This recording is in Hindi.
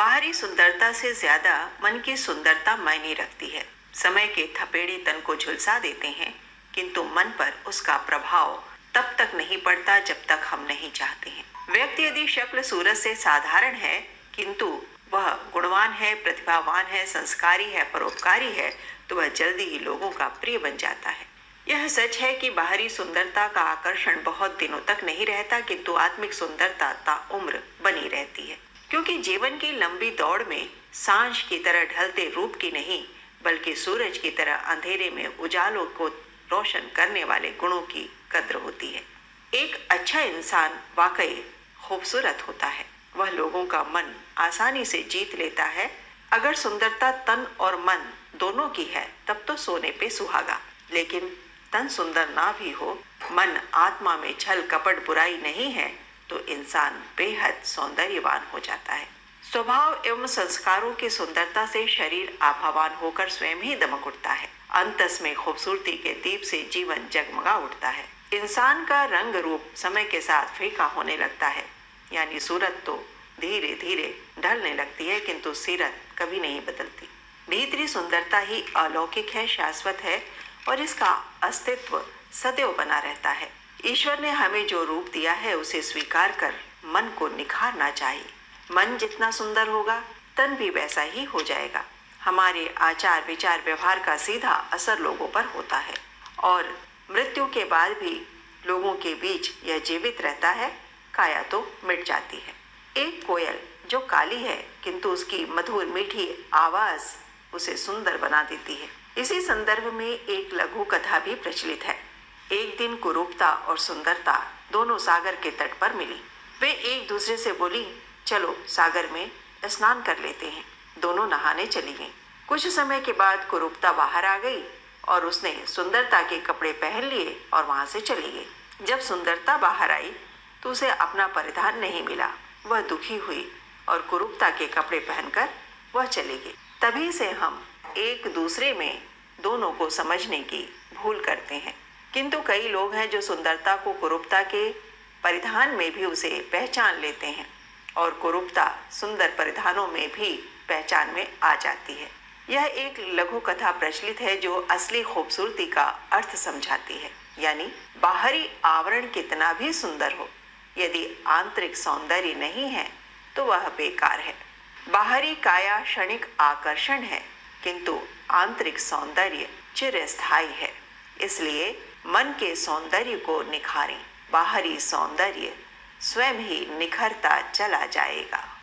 बाहरी सुंदरता से ज्यादा मन की सुंदरता मायने रखती है। समय के थपेड़े तन को झुलसा देते हैं, किंतु मन पर उसका प्रभाव तब तक नहीं पड़ता जब तक हम नहीं चाहते हैं। व्यक्ति यदि शक्ल सूरत से साधारण है, किंतु वह गुणवान है, प्रतिभावान है, संस्कारी है, परोपकारी है, तो वह जल्दी ही लोगों का प्रिय बन जाता है। यह सच है कि बाहरी सुंदरता का आकर्षण बहुत दिनों तक नहीं रहता, किंतु आत्मिक सुंदरता ताउम्र बनी रहती है। क्योंकि जीवन की लंबी दौड़ में सांझ की तरह ढलते रूप की नहीं, बल्कि सूरज की तरह अंधेरे में उजालों को रोशन करने वाले गुणों की कद्र होती है। एक अच्छा इंसान वाकई खूबसूरत होता है। वह लोगों का मन आसानी से जीत लेता है। अगर सुंदरता तन और मन दोनों की है, तब तो सोने पे सुहागा। लेकिन तन सुंदर ना भी हो, मन आत्मा में छल कपट बुराई नहीं है, तो इंसान बेहद सौंदर्यवान हो जाता है। स्वभाव एवं संस्कारों की सुंदरता से शरीर आभावान होकर स्वयं ही दमक उठता है। अंतस में खूबसूरती के दीप से जीवन जगमगा उठता है। इंसान का रंग रूप समय के साथ फीका होने लगता है, यानी सूरत तो धीरे धीरे ढलने लगती है, किंतु सीरत कभी नहीं बदलती। भीतरी सुंदरता ही अलौकिक है, शाश्वत है, और इसका अस्तित्व सदैव बना रहता है। ईश्वर ने हमें जो रूप दिया है, उसे स्वीकार कर मन को निखारना चाहिए। मन जितना सुंदर होगा, तन भी वैसा ही हो जाएगा। हमारे आचार विचार व्यवहार का सीधा असर लोगों पर होता है, और मृत्यु के बाद भी लोगों के बीच यह जीवित रहता है, काया तो मिट जाती है। एक कोयल जो काली है, किंतु उसकी मधुर मीठी आवाज उसे सुंदर बना देती है। इसी संदर्भ में एक लघु कथा भी प्रचलित है। एक दिन कुरूपता और सुंदरता दोनों सागर के तट पर मिली। वे एक दूसरे से बोली, चलो सागर में स्नान कर लेते हैं। दोनों नहाने चली गईं। कुछ समय के बाद कुरूपता बाहर आ गई और उसने सुंदरता के कपड़े पहन लिए और वहां से चली गई। जब सुंदरता बाहर आई तो उसे अपना परिधान नहीं मिला। वह दुखी हुई और कुरूपता के कपड़े पहनकर वह चली गई। तभी से हम एक दूसरे में दोनों को समझने की भूल करते हैं, किंतु कई लोग हैं जो सुंदरता को कुरूपता के परिधान में भी उसे पहचान लेते हैं, और कुरूपता सुंदर परिधानों में भी पहचान में आ जाती है। यह एक लघु कथा प्रचलित है जो असली खूबसूरती का अर्थ समझाती है, यानी बाहरी आवरण कितना भी सुंदर हो, यदि आंतरिक सौंदर्य नहीं है तो वह बेकार है। बाहरी काया क्षणिक आकर्षण है, किंतु आंतरिक सौंदर्य चिरस्थायी है। इसलिए मन के सौंदर्य को निखारें। बाहरी सौंदर्य स्वयं ही निखरता चला जाएगा।